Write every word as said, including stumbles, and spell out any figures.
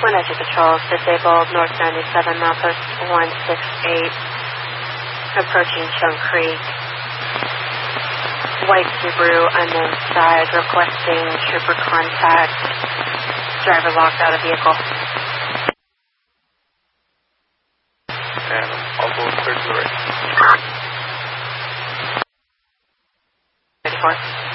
One extra patrols disabled, North ninety-seven, Malpost one six eight, approaching Chunk Creek. White Subaru, unknown side, requesting trooper contact. Driver locked out of vehicle. And I'll go clear to the right. thirty-four.